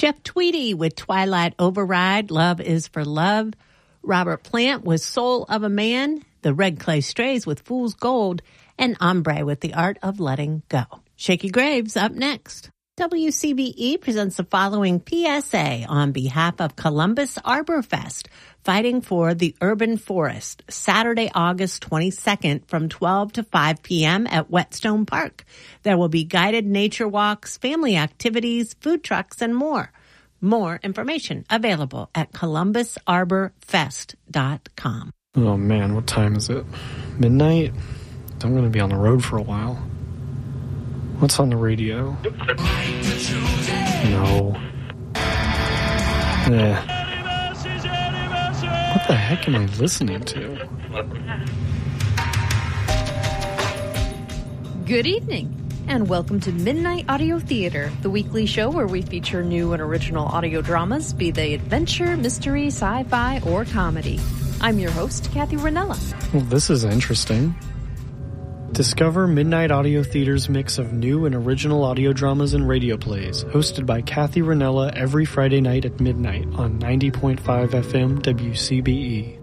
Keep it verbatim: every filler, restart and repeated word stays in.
Jeff Tweedy with Twilight Override, Love is for Love. Robert Plant with Soul of a Man. The Red Clay Strays with Fool's Gold. And Ombre with The Art of Letting Go. Shaky Graves up next. W C B E presents the following P S A on behalf of Columbus Arbor Fest, fighting for the urban forest, Saturday, August twenty-second from twelve to five p.m. at Whetstone Park. There will be guided nature walks, family activities, food trucks, and more. More information available at columbus arbor fest dot com. Oh man, what time is it? Midnight? I'm going to be on the road for a while. What's on the radio? No. Eh. What the heck am I listening to? Good evening, and welcome to Midnight Audio Theater, the weekly show where we feature new and original audio dramas, be they adventure, mystery, sci-fi, or comedy. I'm your host, Kathy Ranella. Well, this is interesting. Discover Midnight Audio Theater's mix of new and original audio dramas and radio plays, hosted by Kathy Ranella every Friday night at midnight on ninety point five F M W C B E.